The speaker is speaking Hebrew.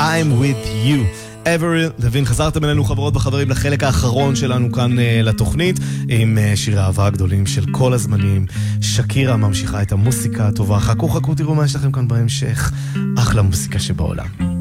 I'm with you. אברל לוין, חזרתם אלינו חברות וחברים לחלק האחרון שלנו כאן לתוכנית עם שירי האהבה הגדולים של כל הזמנים. שקירה ממשיכה את המוסיקה הטובה. חכו תראו מה יש לכם כאן בהמשך. אחלה מוסיקה שבעולם.